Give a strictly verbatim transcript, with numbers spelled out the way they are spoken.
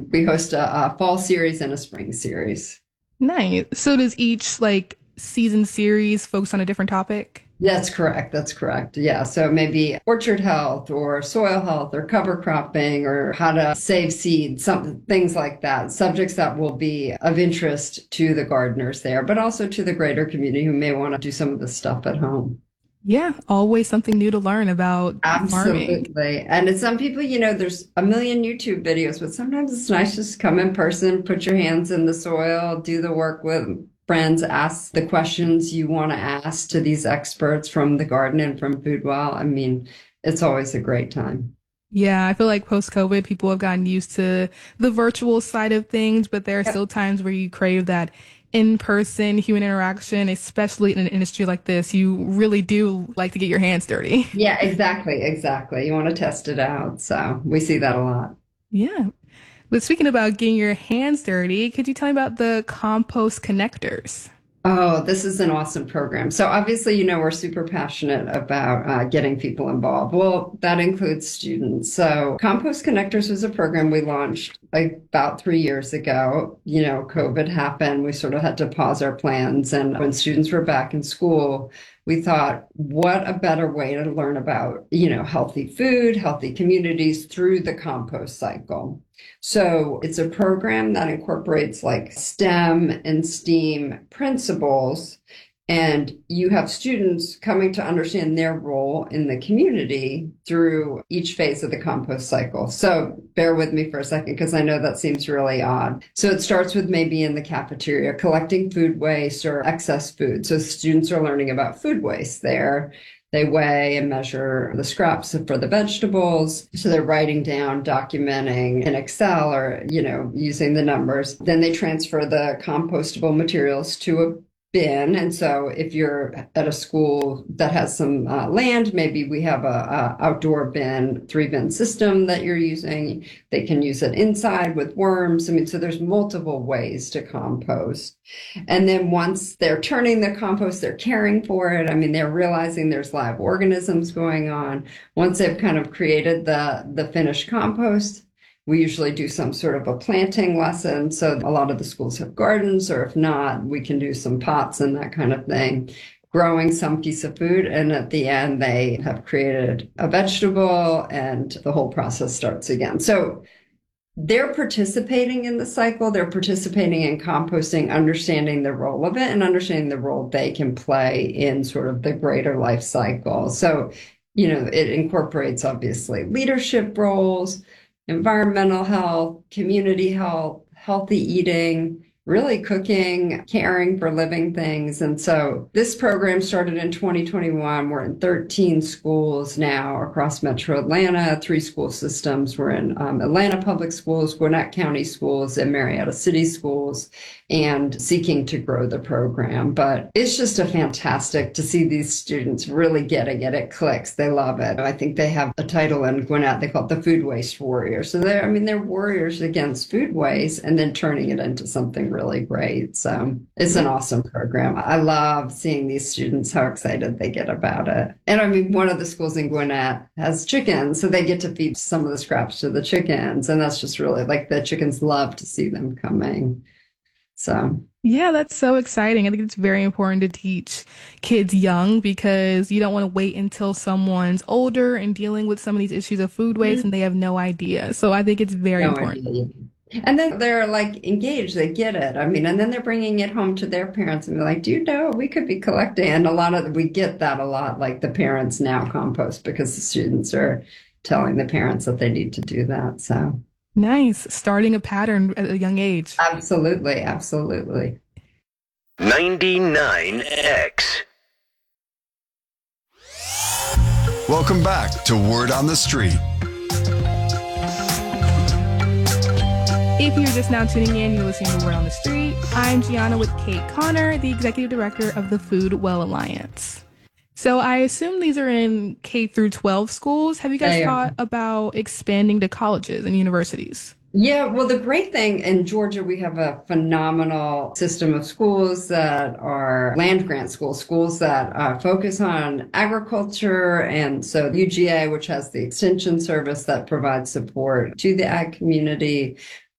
We host a, a fall series and a spring series. Nice. So does each like season series focus on a different topic? That's correct. That's correct. Yeah. So maybe orchard health or soil health or cover cropping or how to save seed, some things like that. Subjects that will be of interest to the gardeners there, but also to the greater community who may want to do some of this stuff at home. Yeah, always something new to learn about farming. Absolutely. And it's some people, you know, there's a million YouTube videos, but sometimes it's nice just to come in person, put your hands in the soil, do the work with friends, ask the questions you want to ask to these experts from the garden and from FoodWell. I mean, it's always a great time. Yeah, I feel like post-COVID, people have gotten used to the virtual side of things, but there are Yep. still times where you crave that in-person human interaction, especially in an industry like this. You really do like to get your hands dirty. Yeah, exactly, exactly. You want to test it out. So we see that a lot. Yeah. But speaking about getting your hands dirty, could you tell me about the compost connectors? Oh, this is an awesome program. So obviously, you know, we're super passionate about uh, getting people involved. Well, that includes students. So Compost Connectors was a program we launched like about three years ago. You know, COVID happened. We sort of had to pause our plans. And when students were back in school, we thought, what a better way to learn about, you know, healthy food, healthy communities through the compost cycle. So it's a program that incorporates like STEM and STEAM principles, and you have students coming to understand their role in the community through each phase of the compost cycle. So bear with me for a second, because I know that seems really odd. So it starts with maybe in the cafeteria, collecting food waste or excess food. So students are learning about food waste there. They weigh and measure the scraps for the vegetables. So they're writing down, documenting in Excel or, you know, using the numbers. Then they transfer the compostable materials to a bin. And so if you're at a school that has some uh, land, maybe we have a, a outdoor bin, three bin system that you're using. They can use it inside with worms. I mean, so there's multiple ways to compost. And then once they're turning the compost, they're caring for it. I mean, they're realizing there's live organisms going on. Once they've kind of created the, the finished compost, we usually do some sort of a planting lesson. So a lot of the schools have gardens, or if not, we can do some pots and that kind of thing, growing some piece of food. And at the end, they have created a vegetable and the whole process starts again. So they're participating in the cycle. They're participating in composting, understanding the role of it and understanding the role they can play in sort of the greater life cycle. So, you know, it incorporates obviously leadership roles, environmental health, community health, healthy eating, really cooking, caring for living things. And so this program started in twenty twenty-one. We're in thirteen schools now across Metro Atlanta, three school systems. We're in um, Atlanta Public Schools, Gwinnett County Schools, and Marietta City Schools, and seeking to grow the program. But it's just a fantastic to see these students really getting it. It clicks. They love it. I think they have a title in Gwinnett. They call it the Food Waste Warrior. So they're, I mean, they're warriors against food waste and then turning it into something really great. So it's an awesome program. I love seeing these students, how excited they get about it. And I mean, one of the schools in Gwinnett has chickens, so they get to feed some of the scraps to the chickens. And that's just really like the chickens love to see them coming. So, Yeah, that's so exciting. I think it's very important to teach kids young because you don't want to wait until someone's older and dealing with some of these issues of food waste and they have no idea. So I think it's very no important. idea. And then they're like engaged, they get it. I mean, and then they're bringing it home to their parents and they're like, do you know, we could be collecting. And a lot of, we get that a lot, like the parents now compost because the students are telling the parents that they need to do that. So Nice. Starting a pattern at a young age. absolutely, absolutely. ninety-nine X. Welcome back to Word on the Street. If you're just now tuning in, you're listening to Word on the Street. I'm Gianna with Kate Connor, the Executive Director of the Food Well Alliance. So I assume these are in K through twelve schools. Have you guys They are. thought about expanding to colleges and universities? Yeah, well, the great thing in Georgia, we have a phenomenal system of schools that are land grant schools, schools that uh, focus on agriculture. And so U G A, which has the extension service that provides support to the ag community.